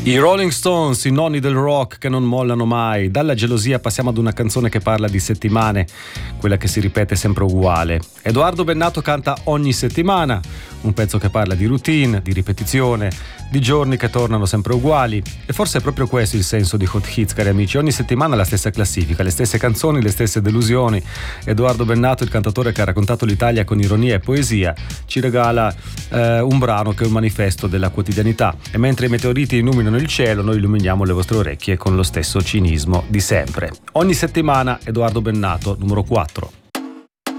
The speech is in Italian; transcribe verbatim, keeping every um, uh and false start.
I Rolling Stones, i nonni del rock che non mollano mai. Dalla gelosia passiamo ad una canzone che parla di settimane, quella che si ripete sempre uguale. Edoardo Bennato canta Ogni settimana, un pezzo che parla di routine, di ripetizione, di giorni che tornano sempre uguali. E forse è proprio questo il senso di Hot Hits, cari amici. Ogni settimana la stessa classifica, le stesse canzoni, le stesse delusioni. Edoardo Bennato, il cantautore che ha raccontato l'Italia con ironia e poesia, ci regala eh, un brano che è un manifesto della quotidianità. E mentre i meteoriti illuminano il cielo, noi illuminiamo le vostre orecchie con lo stesso cinismo di sempre. Ogni settimana, Edoardo Bennato, numero quattro.